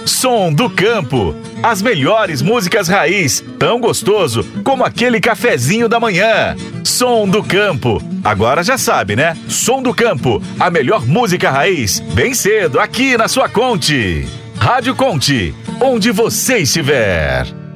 Som do Campo. As melhores músicas raiz, tão gostoso como aquele cafezinho da manhã. Som do Campo. Agora já sabe, né? Som do Campo, a melhor música raiz, bem cedo, aqui na sua Conte. Rádio Conte, onde você estiver.